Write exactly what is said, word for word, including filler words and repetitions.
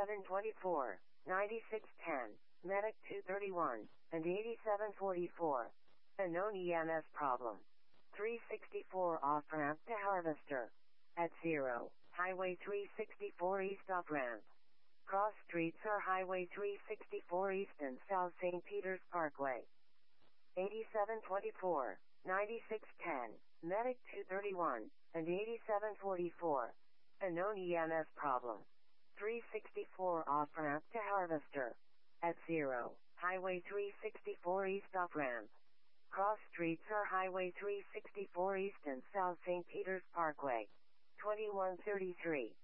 eighty-seven twenty-four, ninety-six ten, Medic two thirty-one, and eighty-seven forty-four. A known E M S problem. three sixty-four off-ramp to Harvester. At zero, Highway three sixty-four East off-ramp. Cross streets are Highway three sixty-four East and South Saint Peter's Parkway. eighty-seven twenty-four, ninety-six ten, Medic two thirty-one, and eighty-seven forty-four. A known E M S problem. three sixty-four off-ramp to Harvester. At zero, Highway three sixty-four East off-ramp. Cross streets are Highway three sixty-four East and South Saint Peter's Parkway. twenty-one thirty-three.